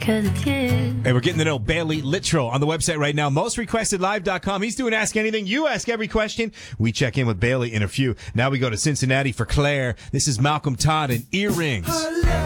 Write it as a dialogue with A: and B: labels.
A: 'cause it's you.
B: Hey, we're getting to know Bailey Littrell on the website right now, mostrequestedlive.com. He's doing Ask Anything. You ask every question. We check in with Bailey in a few. Now we go to Cincinnati for Claire. This is Malcolm Todd and Earrings.